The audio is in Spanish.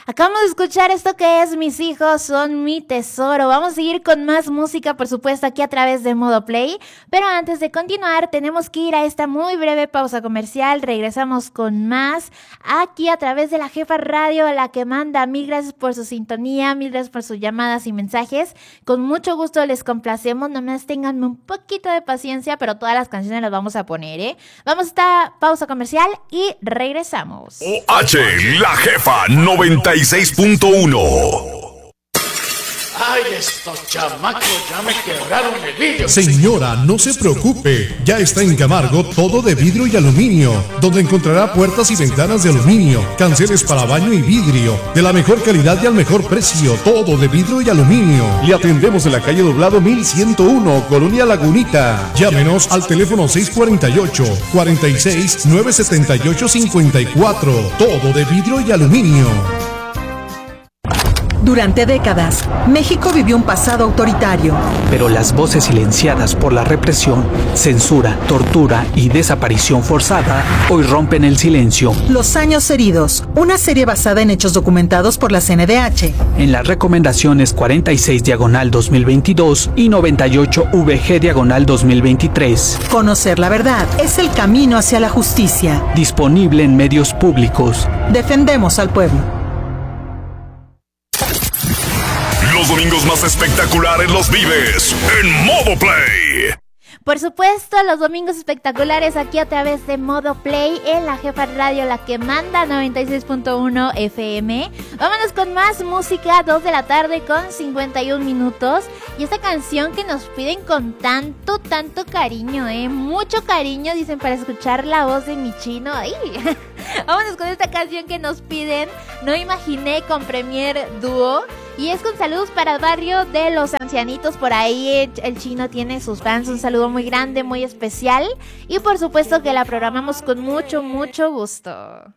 Acabamos de escuchar esto que es Mis hijos son mi tesoro. Vamos a seguir con más música, por supuesto, aquí a través de Modo Play. Pero antes de continuar, tenemos que ir a esta muy breve pausa comercial. Regresamos con más aquí a través de La Jefa Radio, la que manda. Mil gracias por su sintonía, mil gracias por sus llamadas y mensajes. Con mucho gusto les complacemos. Nomás ténganme un poquito de paciencia, pero todas las canciones las vamos a poner, ¿eh? Vamos a esta pausa comercial y regresamos. H, La Jefa 96.1. ¡Ay, estos chamacos ya me quebraron el vidrio! Señora, no se preocupe. Ya está en Camargo todo de vidrio y aluminio, donde encontrará puertas y ventanas de aluminio, canceles para baño y vidrio, de la mejor calidad y al mejor precio, todo de vidrio y aluminio. Le atendemos en la calle Doblado 1101, Colonia Lagunita. Llámenos al teléfono 648-46-978-54. Todo de vidrio y aluminio. Durante décadas, México vivió un pasado autoritario. Pero las voces silenciadas por la represión, censura, tortura y desaparición forzada hoy rompen el silencio. Los años heridos, una serie basada en hechos documentados por la CNDH. En las recomendaciones 46/2022 y 98/VG/2023. Conocer la verdad es el camino hacia la justicia. Disponible en medios públicos. Defendemos al pueblo. Los domingos más espectaculares los vives en Modo Play. Por supuesto, los domingos espectaculares aquí a través de Modo Play en La Jefa Radio, la que manda 96.1 FM. Vámonos con más música, 2 de la tarde con 51 minutos. Y esta canción que nos piden con tanto cariño, mucho cariño, dicen, para escuchar la voz de mi chino. ¡Ay! Vámonos con esta canción que nos piden, No Imaginé, con Premier Dúo. Y es con saludos para el barrio de Los Ancianitos. Por ahí el chino tiene sus fans. Un saludo muy grande, muy especial. Y por supuesto que la programamos con mucho gusto.